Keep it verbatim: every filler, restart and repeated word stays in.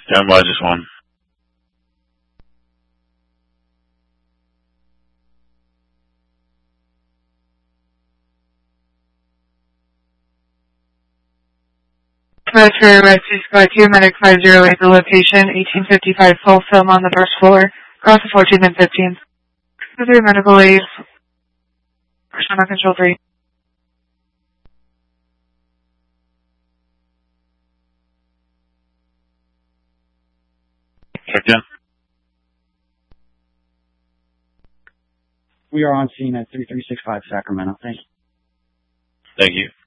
Stand by, just one. Military Rescue Squad two, Medic five zero eight, the location, eighteen fifty-five full film on the first floor, across the fourteenth and fifteenth. Three medical leave. Personnel control three. Check in. We are on scene at three three six five Sacramento. Thank you. Thank you.